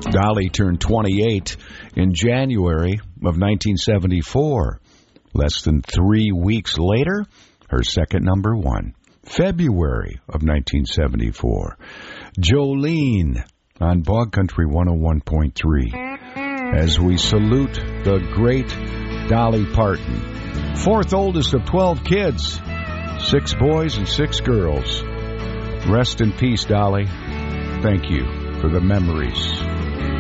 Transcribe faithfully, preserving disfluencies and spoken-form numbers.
Dolly turned twenty-eight in January of nineteen seventy-four. Less than three weeks later, her second number one. February of nineteen seventy-four. Jolene on Bog Country one oh one point three. As we salute the great Dolly Parton. Fourth oldest of twelve kids. Six boys and six girls. Rest in peace, Dolly. Thank you for the memories.